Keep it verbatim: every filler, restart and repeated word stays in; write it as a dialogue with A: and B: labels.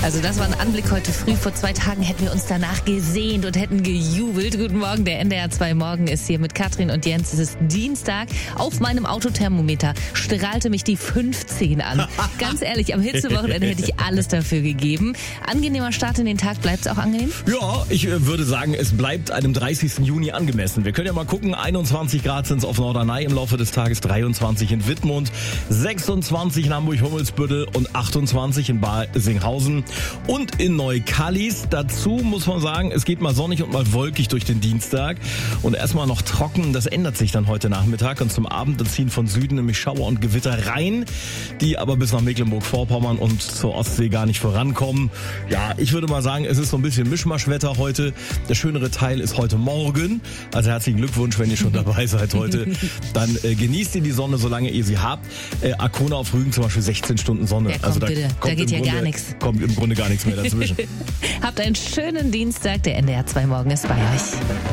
A: Also das war ein Anblick heute früh. Vor zwei Tagen hätten wir uns danach gesehnt und hätten gejubelt. Guten Morgen, der N D R zwei Morgen ist hier mit Katrin und Jens. Es ist Dienstag. Auf meinem Autothermometer strahlte mich die fünfzehn an. Ganz ehrlich, am Hitzewochenende hätte ich alles dafür gegeben. Angenehmer Start in den Tag. Bleibt es auch angenehm?
B: Ja, ich äh, würde sagen, es bleibt einem dreißigsten Juni angemessen. Wir können ja mal gucken. einundzwanzig Grad sind es auf Norderney im Laufe des Tages, dreiundzwanzig in Wittmund, sechsundzwanzig in Hamburg-Hummelsbüttel und achtundzwanzig in Balsinghausen. Und in Neukallis. Dazu muss man sagen, es geht mal sonnig und mal wolkig durch den Dienstag. Und erstmal noch trocken. Das ändert sich dann heute Nachmittag. Und zum Abend dann ziehen von Süden nämlich Schauer und Gewitter rein, die aber bis nach Mecklenburg-Vorpommern und zur Ostsee gar nicht vorankommen. Ja, ich würde mal sagen, es ist so ein bisschen Mischmaschwetter heute. Der schönere Teil ist heute Morgen. Also herzlichen Glückwunsch, wenn ihr schon dabei seid heute. Dann äh, genießt ihr die Sonne, solange ihr sie habt. Äh, Arkona auf Rügen zum Beispiel sechzehn Stunden Sonne.
A: Ja, komm,
B: also da,
A: bitte.
B: kommt
A: Da geht
B: im
A: ja
B: Grunde,
A: gar nichts.
B: Kommt im Grunde gar nichts mehr dazwischen.
A: Habt einen schönen Dienstag. Der N D R zwei Morgen ist bei euch.